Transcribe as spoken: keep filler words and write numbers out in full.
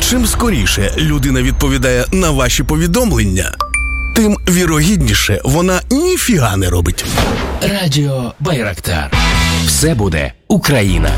Чим скоріше людина відповідає на ваші повідомлення, тим вірогідніше вона ніфіга не робить. Радіо Байрактар. Все буде Україна.